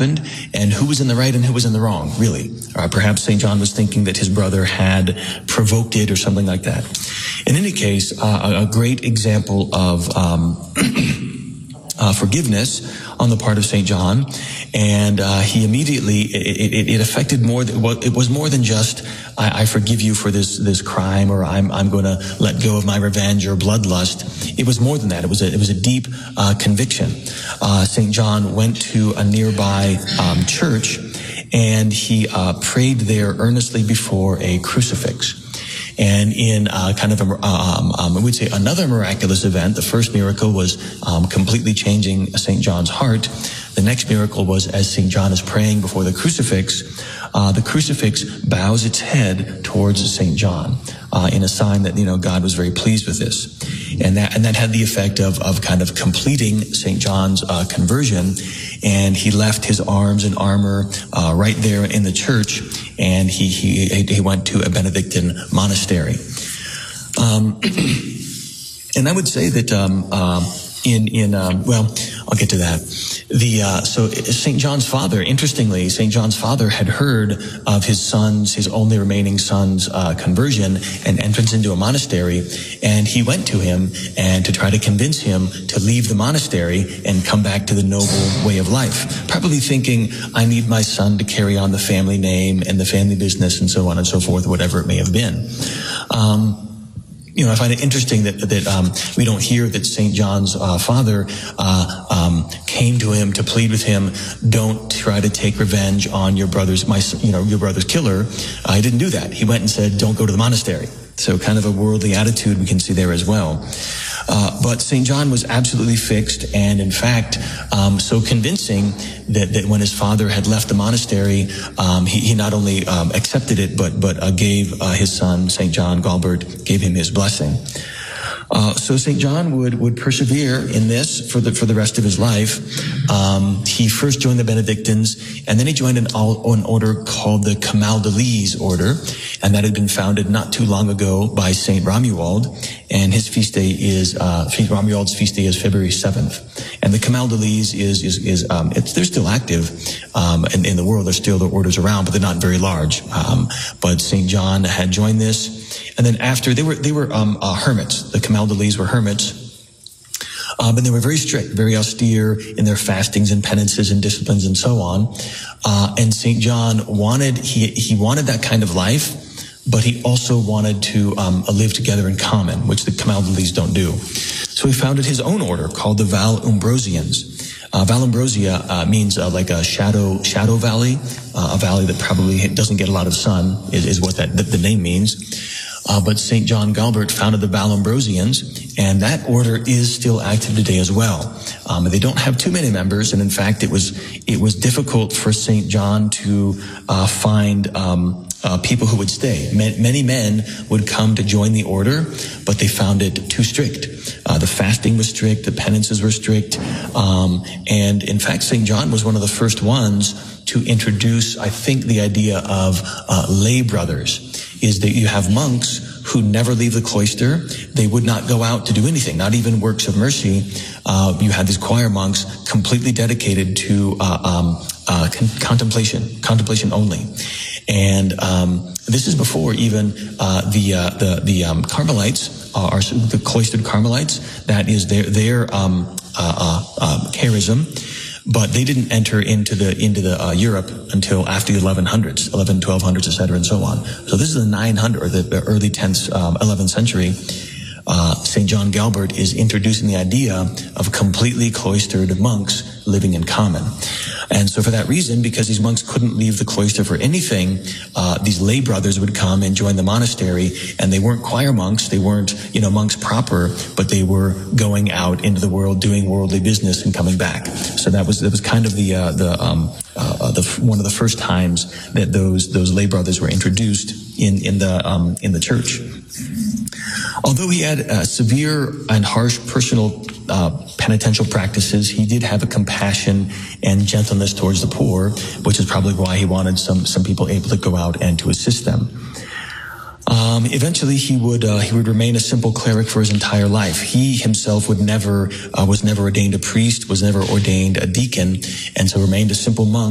happened and who was in the right and who was in the wrong, really. Perhaps St. John was thinking that his brother had provoked it or something like that. In any case, a great example of forgiveness on the part of St. John, and he immediately, it affected more, it was more than just, I forgive you for this crime, or I'm going to let go of my revenge or bloodlust. It was more than that. It was a deep conviction. St. John went to a nearby church, and he prayed there earnestly before a crucifix. And in kind of I would say another miraculous event, the first miracle was completely changing St. John's heart. The next miracle was, as St. John is praying before the crucifix bows its head towards St. John in a sign that, God was very pleased with this. And that had the effect of kind of completing St. John's conversion. And he left his arms and armor right there in the church, and he went to a Benedictine monastery. And I would say that I'll get to that. So St. John's father, interestingly, St. John's father had heard of his only remaining son's conversion and entrance into a monastery, and he went to him and to try to convince him to leave the monastery and come back to the noble way of life. Probably thinking, I need my son to carry on the family name and the family business and so on and so forth, whatever it may have been. I find it interesting that we don't hear that St. John's father came to him to plead with him, don't try to take revenge on your brother's killer. He didn't do that. He went and said, don't go to the monastery. So kind of a worldly attitude we can see there as well. But St. John was absolutely fixed, and in fact, so convincing that when his father had left the monastery, he not only accepted it, but gave his son, St. John Galbert, gave him his blessing. So St. John would persevere in this for the rest of his life. He first joined the Benedictines, and then he joined an order called the Camaldolese order, and that had been founded not too long ago by St. Romuald, and his feast day is St. Romuald's feast day is February 7th. And the Camaldolese they're still active in the world. There's still the orders around, but they're not very large. But St. John had joined this. And then after, they were hermits. The Camaldolese were hermits. But they were very strict, very austere in their fastings and penances and disciplines and so on. And St. John he wanted that kind of life, but he also wanted to live together in common, which the Camaldolese don't do. So he founded his own order called the Valumbrosians. Valumbrosia means like a shadow valley, a valley that probably doesn't get a lot of sun is what the name means. But St. John Galbert founded the Valumbrosians, and that order is still active today as well. They don't have too many members, and in fact, it was difficult for St. John to find people who would stay. Many men would come to join the order, but they found it too strict. The fasting was strict, the penances were strict, and in fact, St. John was one of the first ones to introduce, I think, the idea of lay brothers. Is that you have monks who never leave the cloister. They would not go out to do anything, not even works of mercy. You had these choir monks completely dedicated to contemplation only. And this is before even the Carmelites are the cloistered Carmelites. That is their charism. But they didn't enter into the Europe until after the 1100s, 1200s, etc., and so on. So this is the 900 or the early 10th, 11th century. St. John Galbert is introducing the idea of completely cloistered monks living in common. And so for that reason, because these monks couldn't leave the cloister for anything, these lay brothers would come and join the monastery, and they weren't choir monks, they weren't, monks proper, but they were going out into the world, doing worldly business and coming back. So that was kind of one of the first times that those lay brothers were introduced in the church. Although he had severe and harsh personal penitential practices, he did have a compassion and gentleness towards the poor, which is probably why he wanted some people able to go out and to assist them. Eventually, he would remain a simple cleric for his entire life. He himself was never ordained a priest, was never ordained a deacon, and so remained a simple monk.